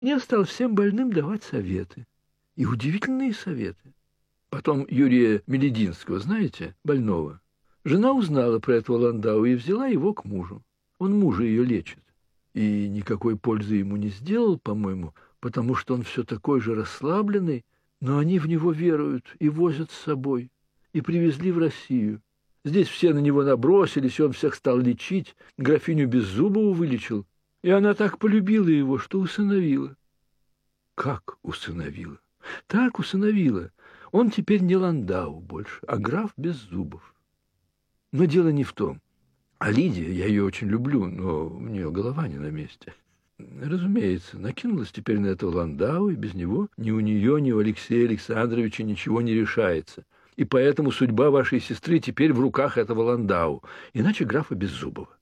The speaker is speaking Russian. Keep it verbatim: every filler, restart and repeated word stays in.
Я стал всем больным давать советы. И удивительные советы. Потом Юрия Мелединского, знаете, больного? Жена узнала про этого Ландау и взяла его к мужу. Он мужа ее лечит. И никакой пользы ему не сделал, по-моему, потому что он все такой же расслабленный, но они в него веруют и возят с собой. И привезли в Россию. Здесь все на него набросились, и он всех стал лечить, графиню Беззубову вылечил. И она так полюбила его, что усыновила. Как усыновила? Так усыновила. Он теперь не Ландау больше, а граф Беззубов. Но дело не в том. А Лидия, я ее очень люблю, но у нее голова не на месте. Разумеется, накинулась теперь на этого Ландау, и без него ни у нее, ни у Алексея Александровича ничего не решается. И поэтому судьба вашей сестры теперь в руках этого Ландау, иначе графа Беззубова.